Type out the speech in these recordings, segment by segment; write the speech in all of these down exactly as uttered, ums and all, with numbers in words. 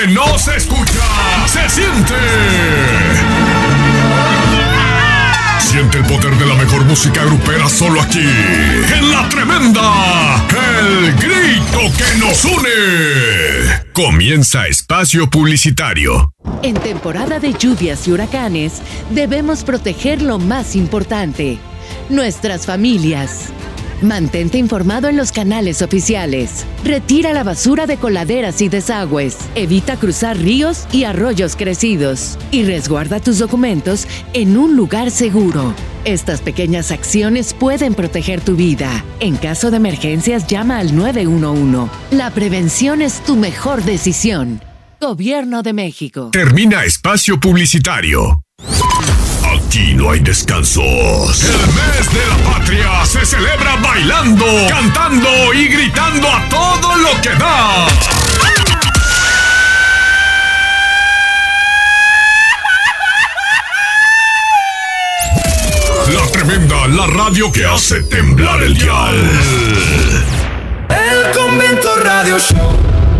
No se escucha, se siente. Siente el poder de la mejor música grupera solo aquí, en La Tremenda, el grito que nos une. Comienza Espacio Publicitario. En temporada de lluvias y huracanes, debemos proteger lo más importante, nuestras familias. Mantente informado en los canales oficiales. Retira la basura de coladeras y desagües. Evita cruzar ríos y arroyos crecidos. Y resguarda tus documentos en un lugar seguro. Estas pequeñas acciones pueden proteger tu vida. En caso de emergencias, llama al nueve uno uno. La prevención es tu mejor decisión. Gobierno de México. Termina Espacio Publicitario. Aquí no hay descansos. El mes de la patria se celebra bailando, cantando y gritando a todo lo que da. La Tremenda, la radio que hace temblar el dial. El Convento Radio Show.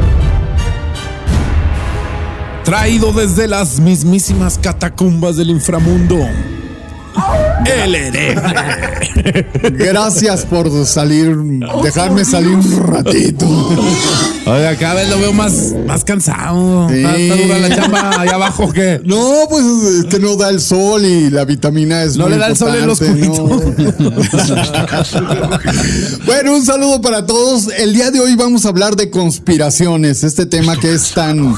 Traído desde las mismísimas catacumbas del inframundo, el hereje. Gracias por salir, dejarme salir un ratito. Oiga, cada vez lo veo más, más cansado. Sí. ¿Está, está dura la chamba allá abajo? ¿Qué? No, pues es que no da el sol y la vitamina es no muy le da el sol en los importante, ¿no? Bueno, un saludo para todos. El día de hoy vamos a hablar de conspiraciones, este tema que es tan,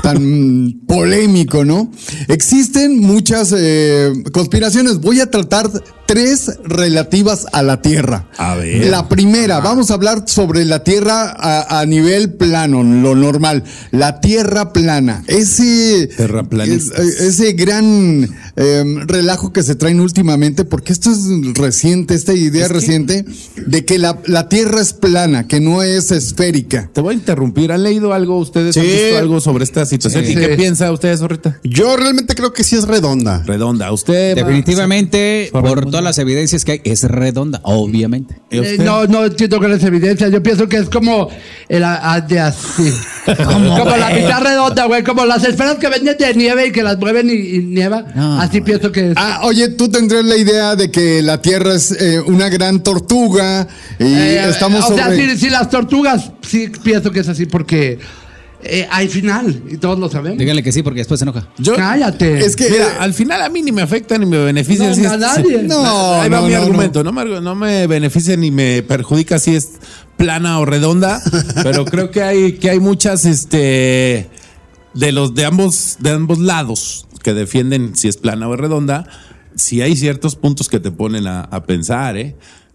tan polémico, ¿no? Existen muchas eh, conspiraciones. Voy a tratar tres relativas a la Tierra. A ver. La primera, vamos a hablar sobre la Tierra a, a nivel plano, lo normal. La Tierra plana. Ese, Terraplanistas. es- ese gran eh, relajo que se traen últimamente, porque esto es reciente, esta idea Es que- reciente de que la, la Tierra es plana, que no es esférica. Te voy a interrumpir. ¿Han leído algo ustedes? ¿Han Sí. visto algo sobre esta situación? Sí. ¿Y qué piensa usted, Zorrita? Yo realmente creo que sí es redonda. Redonda. ¿Usted? Definitivamente, Por por Raimundo. todas las evidencias que hay, es redonda, obviamente. ¿Y Eh, usted? no, no entiendo que no es evidencia. Yo pienso que es como el a- a- de así. Como la mitad redonda, güey. Como las esferas que venden de nieve y que las mueven y, y nieva. No. Así pienso que es. Ah, oye, tú tendrías la idea de que la Tierra es eh, una gran tortuga y Eh, estamos o sea, sobre... si, si las tortugas, sí pienso que es así porque eh, hay final y todos lo sabemos. Dígale que sí, porque después se enoja. Yo- Cállate. Es que... Mira, al final a mí ni me afecta ni me beneficia. No, si a es- nadie. si- No, ahí va no, mi no, argumento. No. me, no me beneficia ni me perjudica si es plana o redonda, pero creo que hay, que hay muchas, este, de los de ambos, de ambos lados que defienden si es plana o redonda. Si hay ciertos puntos que te ponen a, a pensar, ¿eh?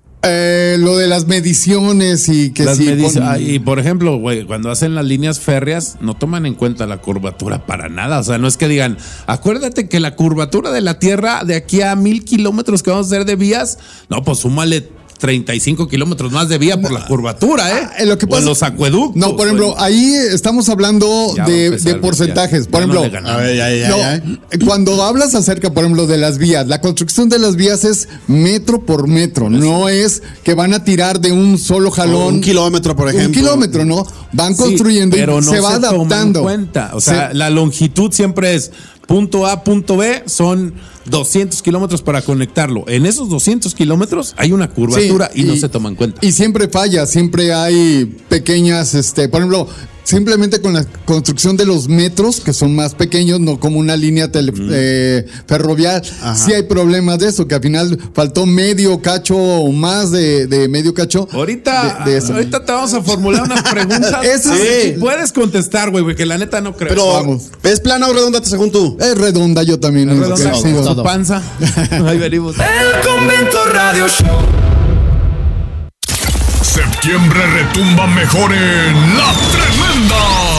Eh, lo de las mediciones y que Las sí medici- pon- ah, y por ejemplo, güey, cuando hacen las líneas férreas, no toman en cuenta la curvatura para nada. O sea, no es que digan, acuérdate que la curvatura de la Tierra de aquí a mil kilómetros que vamos a hacer de vías, no, pues súmale treinta y cinco kilómetros más de vía por la curvatura, ¿eh? Ah, eh, lo que O pasa- en los acueductos. No, por ejemplo, güey. ahí estamos hablando Ya va a de, empezar, de porcentajes. ya- por ya no ejemplo, le ganamos. A ver, ya, ya, no, ya. cuando hablas acerca, por ejemplo, de las vías, la construcción de las vías es metro por metro, no es que van a tirar de un solo jalón. Un kilómetro, por ejemplo. Un kilómetro, ¿no? Van Sí, construyendo pero y no se va toma en adaptando. cuenta. O sea, Se- la longitud siempre es punto A, punto B, son doscientos kilómetros para conectarlo. En esos doscientos kilómetros hay una curvatura Sí, y, no se toma en cuenta. Y siempre falla, siempre hay pequeñas, este, por ejemplo, simplemente con la construcción de los metros, que son más pequeños, no como una línea tele- eh, ferroviaria, sí hay problemas de eso, que al final faltó medio cacho o más de, de medio cacho. Ahorita, de, de eso. ahorita te vamos a formular unas preguntas. Eso A ver sí. si puedes contestar, güey, porque la neta no creo. Pero, Vamos. ¿es plana o redonda según tú? Es redonda, yo también. Es redonda Sí, como sí. su panza. Ahí venimos. El Convento Radio Show. Septiembre retumba mejor en La Tremenda.